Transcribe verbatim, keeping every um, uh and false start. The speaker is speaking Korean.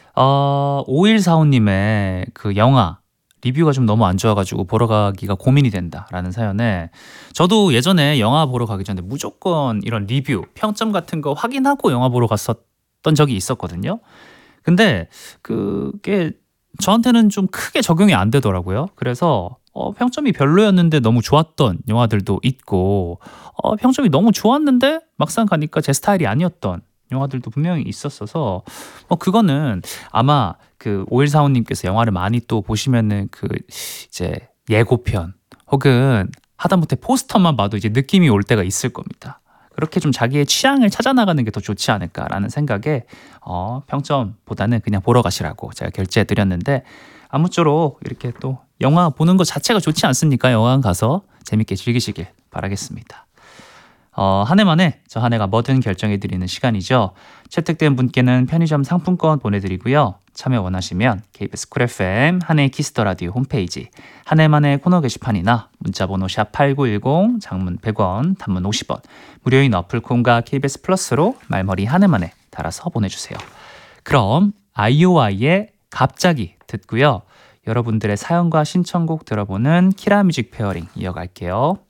어, 오일사오님의 그 영화 리뷰가 좀 너무 안 좋아가지고 보러 가기가 고민이 된다라는 사연에, 저도 예전에 영화 보러 가기 전에 무조건 이런 리뷰, 평점 같은 거 확인하고 영화 보러 갔었던 적이 있었거든요. 근데 그게 저한테는 좀 크게 적용이 안 되더라고요. 그래서 어, 평점이 별로였는데 너무 좋았던 영화들도 있고, 어, 평점이 너무 좋았는데 막상 가니까 제 스타일이 아니었던 영화들도 분명히 있었어서, 뭐 그거는 아마 그 오일사오님께서 영화를 많이 또 보시면은 그 이제 예고편 혹은 하다못해 포스터만 봐도 이제 느낌이 올 때가 있을 겁니다. 그렇게 좀 자기의 취향을 찾아 나가는 게 더 좋지 않을까라는 생각에 어, 평점보다는 그냥 보러 가시라고 제가 결제해 드렸는데, 아무쪼록 이렇게 또 영화 보는 것 자체가 좋지 않습니까? 영화관 가서 재밌게 즐기시길 바라겠습니다. 어, 한 해만에 저 한 해가 뭐든 결정해 드리는 시간이죠. 채택된 분께는 편의점 상품권 보내드리고요. 참여 원하시면 케이비에스 쿨 에프엠 한해의 키스터 라디오 홈페이지 한 해만의 코너 게시판이나 문자번호 샵 팔구일공, 장문 백 원, 단문 오십 원, 무료인 어플 콩과 케이비에스 플러스로 말머리 한 해만에 달아서 보내주세요. 그럼 아이오아이의 갑자기 듣고요. 여러분들의 사연과 신청곡 들어보는 키라뮤직 페어링 이어갈게요.